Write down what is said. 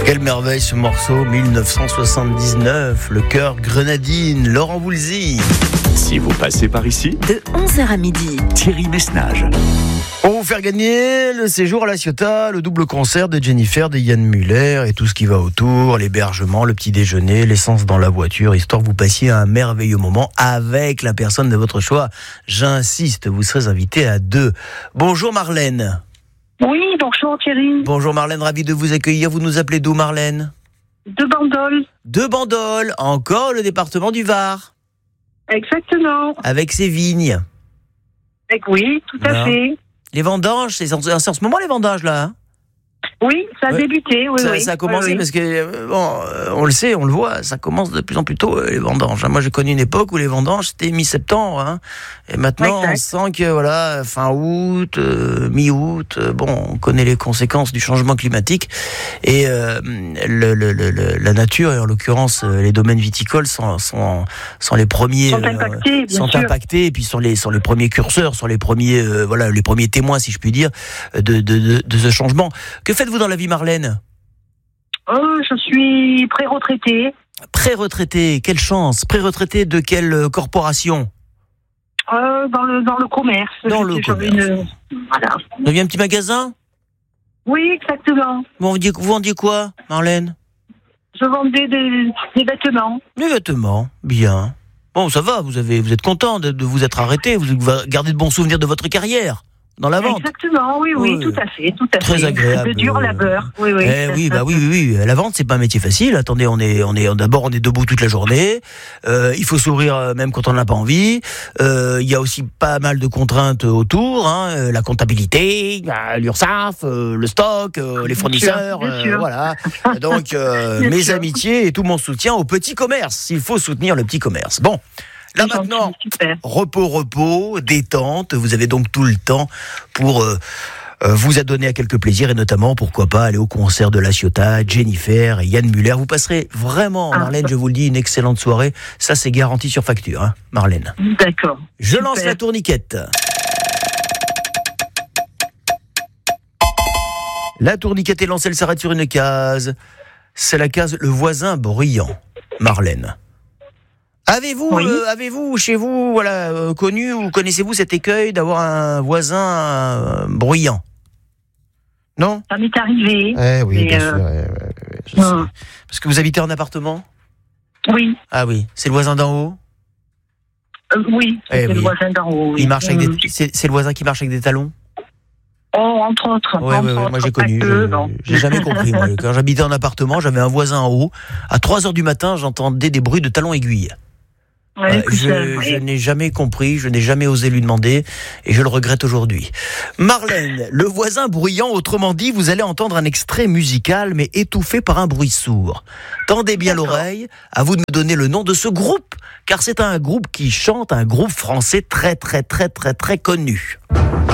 Quelle merveille ce morceau, 1979, le cœur grenadine, Laurent Voulzy. Si vous passez par ici, de 11h à midi, Thierry Messnage. On va vous faire gagner le séjour à La Ciotat, le double concert de Jennifer, de Yann Muller et tout ce qui va autour, l'hébergement, le petit déjeuner, l'essence dans la voiture, histoire que vous passiez un merveilleux moment avec la personne de votre choix. J'insiste, vous serez invité à 2. Bonjour Marlène. Oui, bonjour Thierry. Bonjour Marlène, ravi de vous accueillir. Vous nous appelez d'où Marlène ? De Bandol. De Bandol, encore le département du Var. Exactement. Avec ses vignes. Oui, tout à fait. Les vendanges, c'est en ce moment les vendanges là, hein ? Oui, ça a débuté, oui. Ça a commencé parce que, on le sait, on le voit, ça commence de plus en plus tôt, les vendanges. Moi, j'ai connu une époque où les vendanges, c'était mi-septembre. Hein, et maintenant, on sent que, voilà, fin août, mi-août, on connaît les conséquences du changement climatique. Et la nature, et en l'occurrence, les domaines viticoles, sont les premiers... Sont impactés, et puis sont les premiers curseurs, sont les premiers, les premiers témoins, si je puis dire, de ce changement. Que faites-vous dans la vie, Marlène ? Je suis pré-retraitée. Pré-retraitée, quelle chance. Pré-retraitée de quelle corporation ? Dans le commerce. Dans le commerce. Voilà. Vous avez un petit magasin ? Oui, exactement. Vous vendiez quoi, Marlène ? Je vendais des vêtements. Des vêtements, bien. Bon, ça va, vous êtes content de vous être arrêté, vous gardez de bons souvenirs de votre carrière. Dans la vente. Exactement, oui, tout à fait. Très agréable. De dur labeur, oui. Oui. La vente, c'est pas un métier facile. Attendez, on est debout toute la journée. Il faut sourire même quand on n'a pas envie. Il y a aussi pas mal de contraintes autour, hein, la comptabilité, l'URSSAF, le stock, les fournisseurs, bien sûr. voilà. Donc, mes amitiés et tout mon soutien au petit commerce. Il faut soutenir le petit commerce. Bon. Là maintenant, repos, détente, vous avez donc tout le temps pour vous adonner à quelques plaisirs et notamment, pourquoi pas, aller au concert de La Ciotat, Jennifer et Yann Muller. Vous passerez vraiment, Marlène, je vous le dis, une excellente soirée. Ça, c'est garanti sur facture, hein, Marlène. D'accord. Je lance la tourniquette. La tourniquette est lancée, elle s'arrête sur une case. C'est la case « Le voisin bruyant », Marlène. Avez-vous chez vous connu ou connaissez-vous cet écueil d'avoir un voisin bruyant ? Non ? Ça m'est arrivé. Oui, bien sûr. Je sais. Parce que vous habitez en appartement ? Oui. Ah oui, c'est le voisin d'en haut ? Oui, c'est le voisin d'en haut. Oui. Il marche avec c'est le voisin qui marche avec des talons ? Entre autres. Oui, moi j'ai connu. J'ai jamais compris. Moi. Quand j'habitais en appartement, j'avais un voisin en haut. À 3h du matin, j'entendais des bruits de talons aiguilles. Je n'ai jamais compris, je n'ai jamais osé lui demander et je le regrette aujourd'hui. Marlène, le voisin bruyant, autrement dit, vous allez entendre un extrait musical mais étouffé par un bruit sourd. Tendez bien l'oreille, à vous de me donner le nom de ce groupe, car c'est un groupe qui chante, un groupe français très très très très très connu.